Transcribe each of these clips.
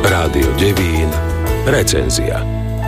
Rádio Devín, recenzia.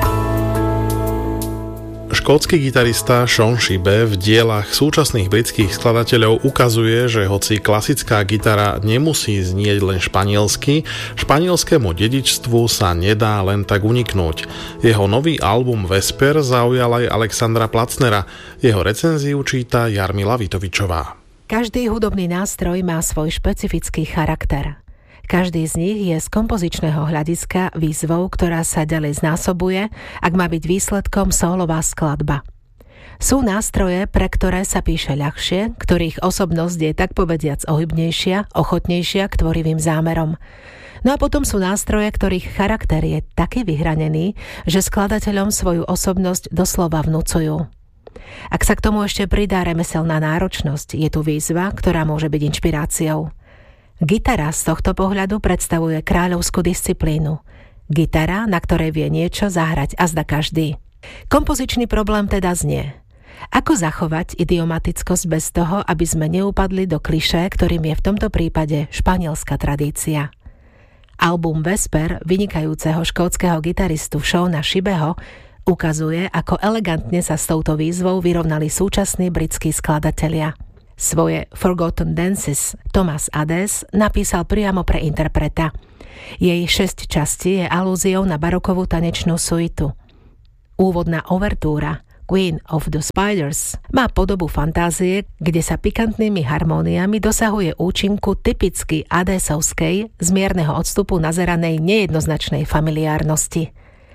Škótsky gitarista Shaun Shibe v dielach súčasných britských skladateľov ukazuje, že hoci klasická gitara nemusí znieť len španielsky, španielskému dedičstvu sa nedá len tak uniknúť. Jeho nový album Vesper zaujal aj Alexandra Placnera. Jeho recenziu číta Jarmila Vitovičová. Každý hudobný nástroj má svoj špecifický charakter. Každý z nich je z kompozičného hľadiska výzvou, ktorá sa ďalej znásobuje, ak má byť výsledkom sólová skladba. Sú nástroje, pre ktoré sa píše ľahšie, ktorých osobnosť je tak povediac ohybnejšia, ochotnejšia k tvorivým zámerom. No a potom sú nástroje, ktorých charakter je taký vyhranený, že skladateľom svoju osobnosť doslova vnúcujú. Ak sa k tomu ešte pridá remeselná náročnosť, je tu výzva, ktorá môže byť inšpiráciou. Gitara z tohto pohľadu predstavuje kráľovskú disciplínu. Gitara, na ktorej vie niečo zahrať azda každý. Kompozičný problém teda znie: ako zachovať idiomatickosť bez toho, aby sme neupadli do klišé, ktorým je v tomto prípade španielská tradícia. Album Vesper vynikajúceho škótskeho gitaristu Shauna Shibeho ukazuje, ako elegantne sa s touto výzvou vyrovnali súčasní britskí skladatelia. Svoje Forgotten Dances Thomas Adès napísal priamo pre interpreta. Jej 6 častí je alúziou na barokovú tanečnú suitu. Úvodná overtúra Queen of the Spiders má podobu fantázie, kde sa pikantnými harmóniami dosahuje účinku typicky adésovskej, z mierneho odstupu nazeranej nejednoznačnej familiárnosti.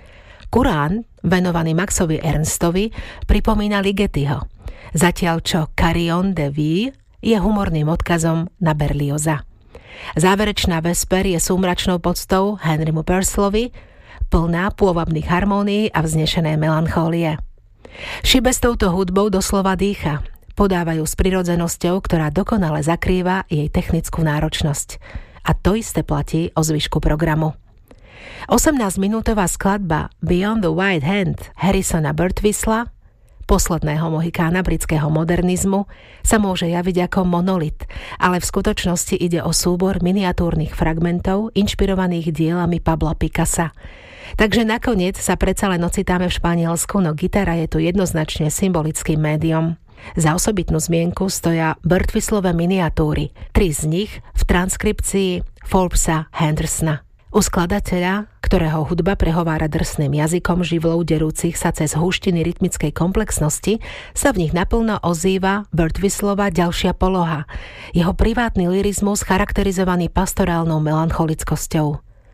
Kurán, venovaný Maxovi Ernstovi, pripomína Ligetiho, zatiaľ čo Carillon de Vie je humorným odkazom na Berlioza. Záverečná Vesper je súmračnou poctou Henrymu Purcellovi, plná pôvabných harmónií a vznešenej melanchólie. Shibe s touto hudbou doslova dýcha, podávajú s prirodzenosťou, ktorá dokonale zakrýva jej technickú náročnosť. A to isté platí o zvyšku programu. 18-minútová skladba Beyond the White Hand Harrisona Birtwhistla, posledného mohikána britského modernizmu, sa môže javiť ako monolit, ale v skutočnosti ide o súbor miniatúrnych fragmentov inšpirovaných dielami Pabla Picassa. Takže nakoniec sa predsa len ocitáme v Španielsku, no gitara je tu jednoznačne symbolickým médium. Za osobitnú zmienku stoja Birtwhistlove miniatúry, 3 z nich v transkripcii Forbesa Hendersona. U skladateľa, ktorého hudba prehovára drsným jazykom živlov derúcich sa cez húštiny rytmickej komplexnosti, sa v nich naplno ozýva Birtwhistlova ďalšia poloha, jeho privátny lyrizmus charakterizovaný pastorálnou melancholickosťou.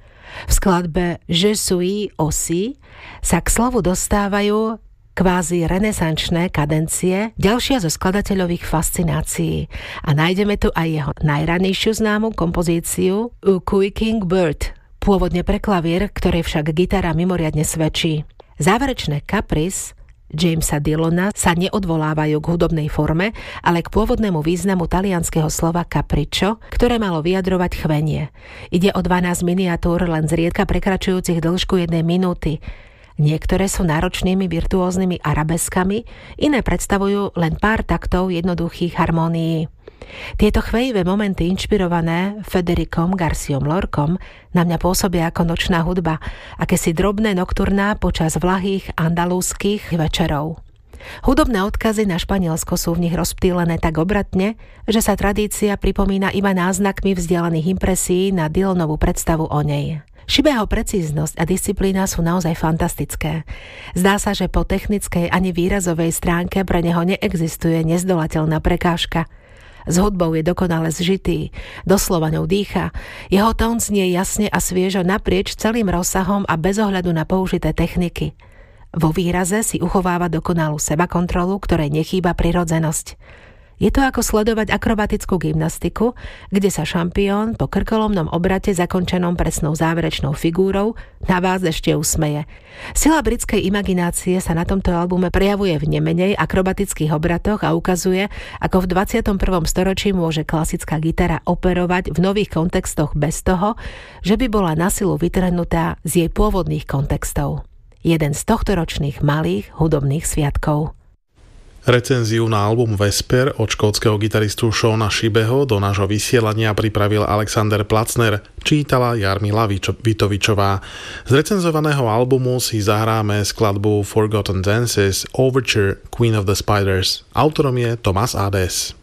V skladbe Je suis aussi sa k slovu dostávajú kvázi renesančné kadencie, ďalšia zo skladateľových fascinácií. A nájdeme tu aj jeho najranejšiu známu kompozíciu A Quaking Bird, pôvodne pre klavír, ktorej však gitara mimoriadne svedčí. Záverečné Caprice Jamesa Dillona sa neodvolávajú k hudobnej forme, ale k pôvodnému významu talianskeho slova capriccio, ktoré malo vyjadrovať chvenie. Ide o 12 miniatúr, len zriedka prekračujúcich dĺžku 1 minúty. Niektoré sú náročnými virtuóznymi arabeskami, iné predstavujú len pár taktov jednoduchých harmónií. Tieto chvejivé momenty, inšpirované Federicom Garciom Lorcom, na mňa pôsobia ako nočná hudba, akési drobné nokturná počas vlahých andalúzskych večerov. Hudobné odkazy na Španielsko sú v nich rozptýlené tak obratne, že sa tradícia pripomína iba náznakmi vzdialených impresií na Dylanovú predstavu o nej. Shibeho precíznosť a disciplína sú naozaj fantastické. Zdá sa, že po technickej ani výrazovej stránke pre neho neexistuje nezdolateľná prekážka. S hudbou je dokonale zžitý, doslova ňou dýcha. Jeho tón znie jasne a sviežo naprieč celým rozsahom a bez ohľadu na použité techniky. Vo výraze si uchováva dokonalú sebakontrolu, ktorej nechýba prirodzenosť. Je to ako sledovať akrobatickú gymnastiku, kde sa šampión po krkolomnom obrate zakončenom presnou záverečnou figúrou na vás ešte usmeje. Sila britskej imaginácie sa na tomto albume prejavuje v nemenej akrobatických obratoch a ukazuje, ako v 21. storočí môže klasická gitara operovať v nových kontextoch bez toho, že by bola na silu vytrhnutá z jej pôvodných kontextov. Jeden z tohtoročných malých hudobných sviatkov. Recenziu na album Vesper od škótskeho gitaristu Seana Shibeho do nášho vysielania pripravil Alexander Placner, čítala Jarmila Vitovičová. Z recenzovaného albumu si zahráme skladbu Forgotten Dances Overture Queen of the Spiders. Autorom je Thomas Ades.